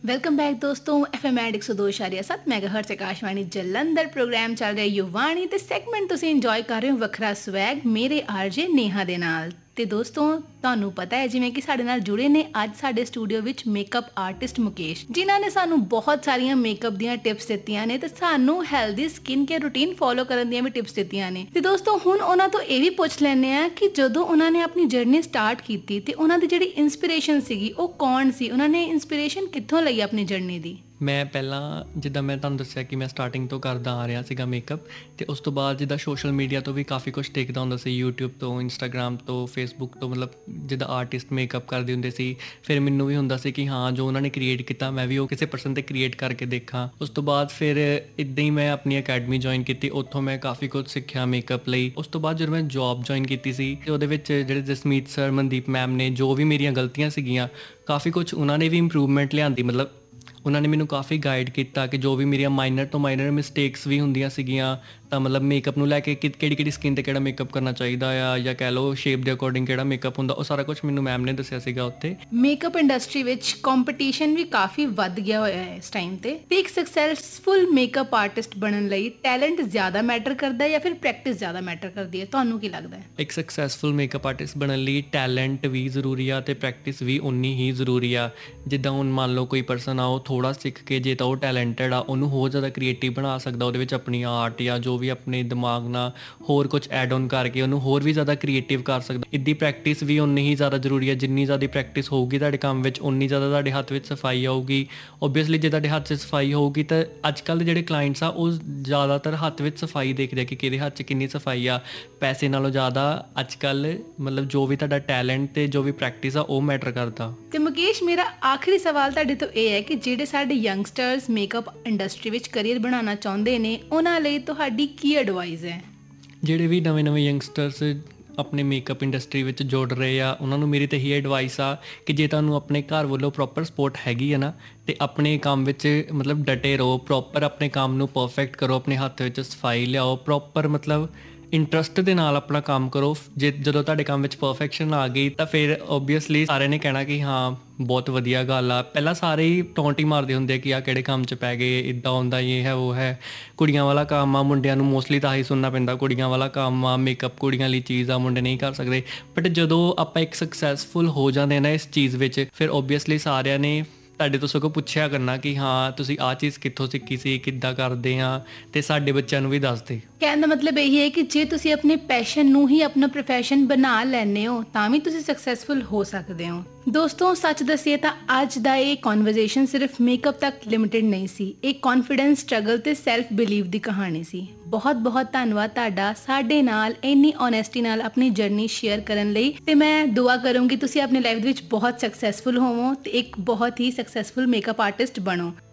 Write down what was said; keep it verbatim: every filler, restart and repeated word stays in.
Welcome back दोस्तों। F M add एक सौ दो इशारिया सत्त मैगाहर्ट्ज़ आकाशवाणी जलंधर प्रोग्राम चल रहा युवाणी ते सैगमेंट तुसीं इंजॉय कर रहे हो वखरा स्वैग मेरे आरजे नेहा दे नाल। ਤੇ ਦੋਸਤੋ ਤੁਹਾਨੂੰ ਪਤਾ ਹੈ ਜਿਵੇਂ ਕਿ ਸਾਡੇ ਨਾਲ ਜੁੜੇ ਨੇ ਅੱਜ ਸਾਡੇ ਸਟੂਡੀਓ ਵਿੱਚ ਮੇਕਅਪ ਆਰਟਿਸਟ ਮੁਕੇਸ਼, ਜਿਨ੍ਹਾਂ ਨੇ ਸਾਨੂੰ ਬਹੁਤ ਸਾਰੀਆਂ ਮੇਕਅਪ ਦੀਆਂ ਟਿਪਸ ਦਿੱਤੀਆਂ ਨੇ ਤੇ ਸਾਨੂੰ healthy skin care routine follow ਕਰਨ ਦੀਆਂ ਵੀ ਟਿਪਸ ਦਿੱਤੀਆਂ ਨੇ। ਤੇ ਦੋਸਤੋ ਹੁਣ ਉਹਨਾਂ ਤੋਂ ਇਹ ਵੀ ਪੁੱਛ ਲੈਂਦੇ ਆ ਕਿ ਜਦੋਂ ਉਹਨਾਂ ਨੇ ਆਪਣੀ ਜਰਨੀ ਸਟਾਰਟ ਕੀਤੀ ਤੇ ਉਹਨਾਂ ਦੀ ਜਿਹੜੀ ਇਨਸਪੀਰੇਸ਼ਨ ਸੀਗੀ ਉਹ ਕੌਣ ਸੀ, ਉਹਨਾਂ ਨੇ ਇਨਸਪੀਰੇਸ਼ਨ ਕਿੱਥੋਂ ਲਈ ਆਪਣੀ ਜਰਨੀ ਦੀ। ਮੈਂ ਪਹਿਲਾਂ ਜਿੱਦਾਂ ਮੈਂ ਤੁਹਾਨੂੰ ਦੱਸਿਆ ਕਿ ਮੈਂ ਸਟਾਰਟਿੰਗ ਤੋਂ ਕਰਦਾ ਆ ਰਿਹਾ ਸੀਗਾ ਮੇਕਅਪ, ਅਤੇ ਉਸ ਤੋਂ ਬਾਅਦ ਜਿੱਦਾਂ ਸੋਸ਼ਲ ਮੀਡੀਆ ਤੋਂ ਵੀ ਕਾਫੀ ਕੁਛ ਦੇਖਦਾ ਹੁੰਦਾ ਸੀ, ਯੂਟਿਊਬ ਤੋਂ, ਇੰਸਟਾਗ੍ਰਾਮ ਤੋਂ, ਫੇਸਬੁੱਕ ਤੋਂ, ਮਤਲਬ ਜਿੱਦਾਂ ਆਰਟਿਸਟ ਮੇਕਅਪ ਕਰਦੇ ਹੁੰਦੇ ਸੀ। ਫਿਰ ਮੈਨੂੰ ਵੀ ਹੁੰਦਾ ਸੀ ਕਿ ਹਾਂ ਜੋ ਉਹਨਾਂ ਨੇ ਕ੍ਰੀਏਟ ਕੀਤਾ ਮੈਂ ਵੀ ਉਹ ਕਿਸੇ ਪਰਸਨ 'ਤੇ ਕ੍ਰੀਏਟ ਕਰਕੇ ਦੇਖਾਂ। ਉਸ ਤੋਂ ਬਾਅਦ ਫਿਰ ਇੱਦਾਂ ਹੀ ਮੈਂ ਆਪਣੀ ਅਕੈਡਮੀ ਜੁਆਇਨ ਕੀਤੀ, ਉੱਥੋਂ ਮੈਂ ਕਾਫੀ ਕੁਛ ਸਿੱਖਿਆ ਮੇਕਅਪ ਲਈ। ਉਸ ਤੋਂ ਬਾਅਦ ਜਦੋਂ ਮੈਂ ਜੋਬ ਜੁਆਇਨ ਕੀਤੀ ਸੀ ਅਤੇ ਉਹਦੇ ਵਿੱਚ ਜਿਹੜੇ ਜਸਮੀਤ ਸਰ, ਮਨਦੀਪ ਮੈਮ ਨੇ ਜੋ ਵੀ ਮੇਰੀਆਂ ਗਲਤੀਆਂ ਸੀਗੀਆਂ ਕਾਫੀ ਕੁਛ ਉਹਨਾਂ ਨੇ ਵੀ ਇੰਪਰੂਵਮੈਂਟ ਲਿਆਂਦੀ। ਮਤਲਬ ਉਹਨਾਂ ਨੇ ਮੈਨੂੰ ਕਾਫੀ ਗਾਈਡ ਕੀਤਾ ਕਿ ਜੋ ਵੀ ਮੇਰੀਆਂ ਮਾਈਨਰ ਤੋਂ ਮਾਈਨਰ ਮਿਸਟੇਕਸ ਵੀ ਹੁੰਦੀਆਂ ਸੀਗੀਆਂ ਤਾਂ ਮਤਲਬ ਮੇਕਅਪ ਨੂੰ ਲੈ ਕੇ ਕਿ ਕਿਹੜੀ ਕਿਹੜੀ ਸਕਿਨ 'ਤੇ ਕਿਹੜਾ ਮੇਕਅਪ ਕਰਨਾ ਚਾਹੀਦਾ ਆ, ਜਾਂ ਕਹਿ ਲਓ ਸ਼ੇਪ ਦੇ ਅਕੋਰਡਿੰਗ ਕਿਹੜਾ ਮੇਕਅਪ ਹੁੰਦਾ, ਉਹ ਸਾਰਾ ਕੁਛ ਮੈਨੂੰ ਮੈਮ ਨੇ ਦੱਸਿਆ ਸੀਗਾ ਉੱਥੇ। ਮੇਕਅਪ ਇੰਡਸਟਰੀ ਵਿੱਚ ਕੰਪੀਟੀਸ਼ਨ ਵੀ ਕਾਫੀ ਵੱਧ ਗਿਆ ਹੋਇਆ ਹੈ ਇਸ ਟਾਈਮ ਤੇ ਤੇ ਇੱਕ ਸਕਸੈਸਫੁਲ ਮੇਕਅਪ ਆਰਟਿਸਟ ਬਣਨ ਲਈ ਟੈਲੈਂਟ ਜ਼ਿਆਦਾ ਮੈਟਰ ਕਰਦਾ ਹੈ ਜਾਂ ਫਿਰ ਪ੍ਰੈਕਟਿਸ ਜ਼ਿਆਦਾ ਮੈਟਰ ਕਰਦੀ ਹੈ, ਤੁਹਾਨੂੰ ਕੀ ਲੱਗਦਾ ਹੈ? ਇੱਕ ਸਕਸੈਸਫੁਲ ਮੇਕਅਪ ਆਰਟਿਸਟ ਬਣਨ ਲਈ ਟੈਲੈਂਟ ਵੀ ਜ਼ਰੂਰੀ ਆ ਅਤੇ ਪ੍ਰੈਕਟਿਸ ਵੀ ਉਨੀ ਹੀ ਜ਼ਰੂਰੀ ਆ। ਜਿੱਦਾਂ ਹੁਣ ਮੰਨ ਲਓ ਕੋਈ ਪਰਸਨ ਆ ਉਹ ਥੋੜ੍ਹਾ ਸਿੱਖ ਕੇ ਜੇ ਤਾਂ ਉਹ ਟੈਲੈਂਟਡ ਆ ਉਹਨੂੰ ਹੋਰ ਜ਼ਿਆਦਾ ਕ੍ਰੀਏਟਿਵ ਬਣਾ ਸਕਦਾ, ਉਹਦੇ ਵਿੱਚ ਆਪਣੀ ਆਰਟ ਜਾਂ ਜੋ ਵੀ ਆਪਣੇ ਦਿਮਾਗ ਨਾਲ ਹੋਰ ਕੁਛ ਐਡ ਔਨ ਕਰਕੇ ਉਹਨੂੰ ਹੋਰ ਵੀ ਜ਼ਿਆਦਾ ਕ੍ਰੀਏਟਿਵ ਕਰ ਸਕਦਾ। ਇੱਦੀ ਪ੍ਰੈਕਟਿਸ ਵੀ ਉਨੀ ਹੀ ਜ਼ਿਆਦਾ ਜ਼ਰੂਰੀ ਹੈ। ਜਿੰਨੀ ਜ਼ਿਆਦਾ ਪ੍ਰੈਕਟਿਸ ਹੋਊਗੀ ਤੁਹਾਡੇ ਕੰਮ ਵਿੱਚ ਉਨੀ ਜ਼ਿਆਦਾ ਤੁਹਾਡੇ ਹੱਥ ਵਿੱਚ ਸਫਾਈ ਆਊਗੀ। ਓਬਵੀਅਸਲੀ ਜੇ ਤੁਹਾਡੇ ਹੱਥ 'ਚ ਸਫਾਈ ਹੋਊਗੀ ਤਾਂ ਅੱਜ ਕੱਲ੍ਹ ਦੇ ਜਿਹੜੇ ਕਲਾਇੰਟਸ ਆ ਉਹ ਜ਼ਿਆਦਾਤਰ ਹੱਥ ਵਿੱਚ ਸਫਾਈ ਦੇਖਦੇ ਆ ਕਿ ਕਿਹਦੇ ਹੱਥ 'ਚ ਕਿੰਨੀ ਸਫਾਈ ਆ। ਪੈਸੇ ਨਾਲੋਂ ਜ਼ਿਆਦਾ ਅੱਜ ਕੱਲ੍ਹ ਮਤਲਬ ਜੋ ਵੀ ਤੁਹਾਡਾ ਟੈਲੈਂਟ ਅਤੇ ਜੋ ਵੀ ਪ੍ਰੈਕਟਿਸ ਆ ਉਹ ਮੈਟਰ ਕਰਦਾ। ਤੇ ਮੁਕੇਸ਼, ਮੇਰਾ ਆਖਰੀ ਸਵਾਲ ਤੁਹਾਡੇ ਤੋਂ ਇਹ ਹੈ ਕਿ ਜਿਹੜੇ ਸਾਡੇ ਯੰਗਸਟਰਸ ਮੇਕਅਪ ਇੰਡਸਟਰੀ ਵਿੱਚ ਕਰੀਅਰ ਬਣਾਉਣਾ ਚਾਹੁੰਦੇ ਨੇ ਉਹਨਾਂ ਲਈ ਤੁਹਾਡੀ ਕੀ ਐਡਵਾਈਸ ਹੈ? ਜਿਹੜੇ ਵੀ ਨਵੇਂ ਨਵੇਂ ਯੰਗਸਟਰਸ ਆਪਣੇ ਮੇਕਅਪ ਇੰਡਸਟਰੀ ਵਿੱਚ ਜੁੜ ਰਹੇ ਆ ਉਹਨਾਂ ਨੂੰ ਮੇਰੀ ਤਾਂ ਇਹੀ ਐਡਵਾਈਸ ਆ ਕਿ ਜੇ ਤੁਹਾਨੂੰ ਆਪਣੇ ਘਰ ਵੱਲੋਂ ਪ੍ਰੋਪਰ ਸਪੋਰਟ ਹੈਗੀ ਆ ਨਾ ਅਤੇ ਆਪਣੇ ਕੰਮ ਵਿੱਚ ਮਤਲਬ ਡਟੇ ਰਹੋ, ਪ੍ਰੋਪਰ ਆਪਣੇ ਕੰਮ ਨੂੰ ਪਰਫੈਕਟ ਕਰੋ, ਆਪਣੇ ਹੱਥ ਵਿੱਚ ਸਫਾਈ ਲਿਆਓ, ਪ੍ਰੋਪਰ ਮਤਲਬ ਇੰਟਰਸਟ ਦੇ ਨਾਲ ਆਪਣਾ ਕੰਮ ਕਰੋ। ਜੇ ਜਦੋਂ ਤੁਹਾਡੇ ਕੰਮ ਵਿੱਚ ਪਰਫੈਕਸ਼ਨ ਆ ਗਈ ਤਾਂ ਫਿਰ ਓਬਵੀਅਸਲੀ ਸਾਰਿਆਂ ਨੇ ਕਹਿਣਾ ਕਿ ਹਾਂ ਬਹੁਤ ਵਧੀਆ ਗੱਲ ਆ। ਪਹਿਲਾਂ ਸਾਰੇ ਹੀ ਟੌਂਟ ਹੀ ਮਾਰਦੇ ਹੁੰਦੇ ਕਿ ਆਹ ਕਿਹੜੇ ਕੰਮ 'ਚ ਪੈ ਗਏ, ਇੱਦਾਂ ਹੁੰਦਾ, ਇਹ ਹੈ ਉਹ ਹੈ, ਕੁੜੀਆਂ ਵਾਲਾ ਕੰਮ ਆ। ਮੁੰਡਿਆਂ ਨੂੰ ਮੋਸਟਲੀ ਤਾਂ ਆਹੀ ਸੁਣਨਾ ਪੈਂਦਾ, ਕੁੜੀਆਂ ਵਾਲਾ ਕੰਮ ਆ, ਮੇਕਅਪ ਕੁੜੀਆਂ ਲਈ ਚੀਜ਼ ਆ, ਮੁੰਡੇ ਨਹੀਂ ਕਰ ਸਕਦੇ। ਬਟ ਜਦੋਂ ਆਪਾਂ ਇੱਕ ਸਕਸੈਸਫੁਲ ਹੋ ਜਾਂਦੇ ਨਾ ਇਸ ਚੀਜ਼ ਵਿੱਚ ਫਿਰ ਓਬਵੀਅਸਲੀ ਸਾਰਿਆਂ ਨੇ ਤੁਹਾਡੇ ਤੋਂ ਸਗੋਂ ਪੁੱਛਿਆ ਕਰਨਾ ਕਿ ਹਾਂ ਤੁਸੀਂ ਆਹ ਚੀਜ਼ ਕਿੱਥੋਂ ਸਿੱਖੀ ਸੀ, ਕਿੱਦਾਂ ਕਰਦੇ ਆ, ਅਤੇ ਸਾਡੇ ਬੱਚਿਆਂ ਨੂੰ ਵੀ ਦੱਸਦੇ। ਕਹਿਣ ਦਾ ਮਤਲਬ ਇਹੀ ਹੈ ਕਿ ਜੇ ਤੁਸੀਂ ਆਪਣੇ ਪੈਸ਼ਨ ਨੂੰ ਹੀ ਆਪਣਾ ਪ੍ਰੋਫੈਸ਼ਨ ਬਣਾ ਲੈਂਦੇ ਹੋ ਤਾਂ ਵੀ ਤੁਸੀਂ ਸਕਸੈਸਫੁਲ ਹੋ ਸਕਦੇ ਹੋ। ਦੋਸਤੋ ਸੱਚ ਦੱਸੀਏ ਤਾਂ ਅੱਜ ਦਾ ਇਹ ਕਨਵਰਸੇਸ਼ਨ ਸਿਰਫ ਮੇਕਅਪ ਤੱਕ ਲਿਮਿਟਿਡ ਨਹੀਂ ਸੀ, ਇਹ ਕੌਨਫੀਡੈਂਸ, ਸਟਰਗਲ ਤੇ ਸੈਲਫ ਬਿਲੀਵ ਦੀ ਕਹਾਣੀ ਸੀ। ਬਹੁਤ ਬਹੁਤ ਧੰਨਵਾਦ ਤੁਹਾਡਾ ਸਾਡੇ ਨਾਲ ਇੰਨੀ ਓਨੈਸਟੀ ਨਾਲ ਆਪਣੀ ਜਰਨੀ ਸ਼ੇਅਰ ਕਰਨ ਲਈ। ਤੇ ਮੈਂ ਦੁਆ ਕਰੂੰਗੀ ਤੁਸੀਂ ਆਪਣੀ ਲਾਈਫ ਦੇ ਵਿੱਚ ਬਹੁਤ ਸਕਸੈਸਫੁਲ ਹੋਵੋ ਤੇ ਇੱਕ ਬਹੁਤ ਹੀ ਸਕਸੈਸਫੁਲ ਮੇਕਅਪ ਆਰਟਿਸਟ ਬਣੋ।